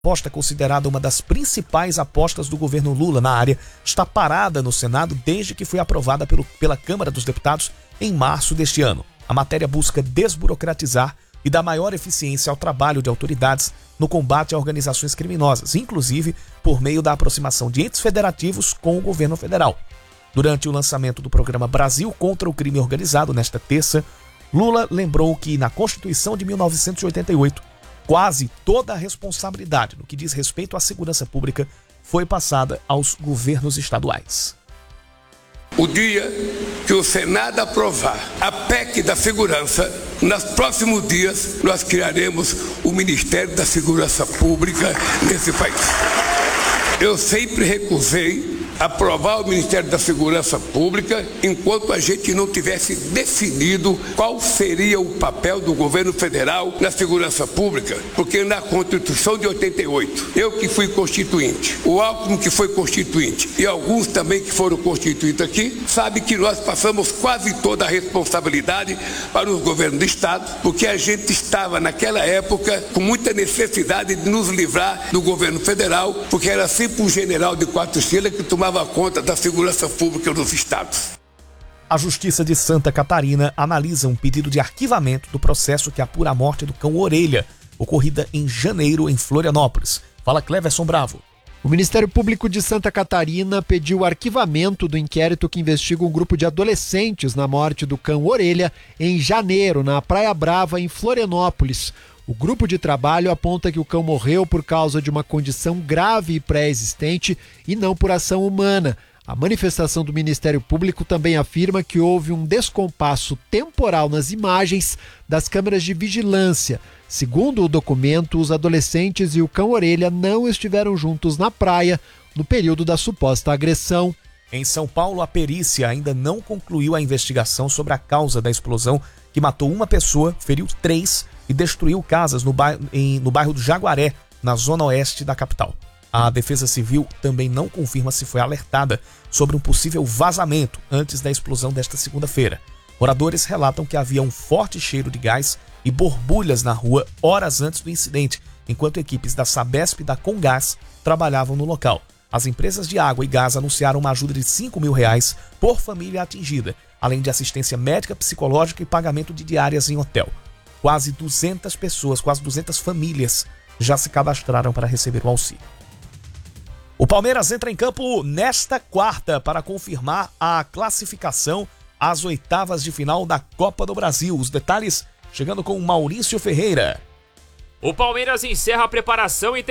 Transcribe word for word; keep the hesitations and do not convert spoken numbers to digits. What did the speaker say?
aposta considerada uma das principais apostas do governo Lula na área está parada no Senado desde que foi aprovada pelo, pela Câmara dos Deputados em março deste ano. A matéria busca desburocratizar e dar maior eficiência ao trabalho de autoridades no combate a organizações criminosas, inclusive por meio da aproximação de entes federativos com o governo federal. Durante o lançamento do programa Brasil contra o Crime Organizado nesta terça, Lula lembrou que na Constituição de mil novecentos e oitenta e oito, quase toda a responsabilidade no que diz respeito à segurança pública foi passada aos governos estaduais. O dia que o Senado aprovar a P E C da segurança, nos próximos dias nós criaremos o Ministério da Segurança Pública nesse país. Eu sempre recusei aprovar o Ministério da Segurança Pública enquanto a gente não tivesse definido qual seria o papel do governo federal na segurança pública, porque na Constituição de oitenta e oito, eu que fui constituinte, o Alckmin que foi constituinte e alguns também que foram constituintes aqui, sabe que nós passamos quase toda a responsabilidade para os governos do Estado, porque a gente estava naquela época com muita necessidade de nos livrar do governo federal, porque era sempre um general de quatro estrelas que tomava conta da segurança pública dos estados. A Justiça de Santa Catarina analisa um pedido de arquivamento do processo que apura a morte do cão Orelha, ocorrida em janeiro em Florianópolis. Fala, Cleverson Bravo. O Ministério Público de Santa Catarina pediu o arquivamento do inquérito que investiga um grupo de adolescentes na morte do cão Orelha em janeiro, na Praia Brava, em Florianópolis. O grupo de trabalho aponta que o cão morreu por causa de uma condição grave e pré-existente e não por ação humana. A manifestação do Ministério Público também afirma que houve um descompasso temporal nas imagens das câmeras de vigilância. Segundo o documento, os adolescentes e o cão-orelha não estiveram juntos na praia no período da suposta agressão. Em São Paulo, a perícia ainda não concluiu a investigação sobre a causa da explosão que matou uma pessoa, feriu três e destruiu casas no bairro, em, no bairro do Jaguaré, na zona oeste da capital. A Defesa Civil também não confirma se foi alertada sobre um possível vazamento antes da explosão desta segunda-feira. Moradores relatam que havia um forte cheiro de gás e borbulhas na rua horas antes do incidente, enquanto equipes da Sabesp e da Comgás trabalhavam no local. As empresas de água e gás anunciaram uma ajuda de cinco mil reais por família atingida, além de assistência médica, psicológica e pagamento de diárias em hotel. Quase duzentas pessoas, quase duzentas famílias já se cadastraram para receber o auxílio. O Palmeiras entra em campo nesta quarta para confirmar a classificação às oitavas de final da Copa do Brasil. Os detalhes chegando com Maurício Ferreira. O Palmeiras encerra a preparação e tem